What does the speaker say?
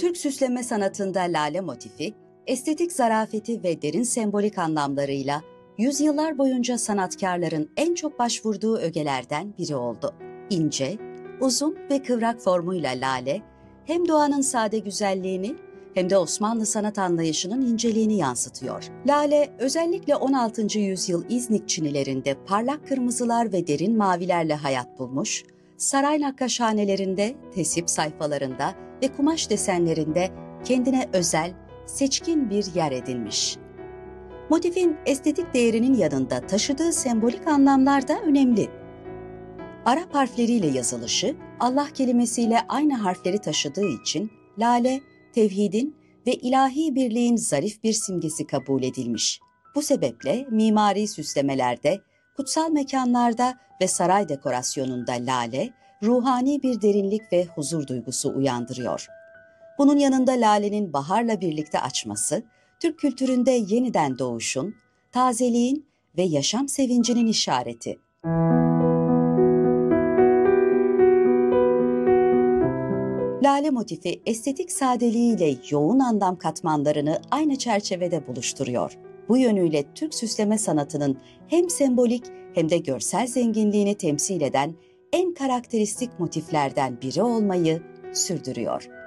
Türk süsleme sanatında lale motifi, estetik zarafeti ve derin sembolik anlamlarıyla yüzyıllar boyunca sanatkarların en çok başvurduğu ögelerden biri oldu. İnce, uzun ve kıvrak formuyla lale, hem doğanın sade güzelliğini hem de Osmanlı sanat anlayışının inceliğini yansıtıyor. Lale, özellikle 16. yüzyıl İznik çinilerinde parlak kırmızılar ve derin mavilerle hayat bulmuş, saray nakkaşhanelerinde, tesip sayfalarında ve kumaş desenlerinde kendine özel, seçkin bir yer edinmiş. Motifin estetik değerinin yanında taşıdığı sembolik anlamlar da önemli. Arap harfleriyle yazılışı, Allah kelimesiyle aynı harfleri taşıdığı için lale, tevhidin ve ilahi birliğin zarif bir simgesi kabul edilmiş. Bu sebeple mimari süslemelerde, kutsal mekanlarda ve saray dekorasyonunda lale, ruhani bir derinlik ve huzur duygusu uyandırıyor. Bunun yanında lalenin baharla birlikte açması, Türk kültüründe yeniden doğuşun, tazeliğin ve yaşam sevincinin işareti. Lale motifi estetik sadeliğiyle yoğun anlam katmanlarını aynı çerçevede buluşturuyor. Bu yönüyle Türk süsleme sanatının hem sembolik hem de görsel zenginliğini temsil eden en karakteristik motiflerden biri olmayı sürdürüyor.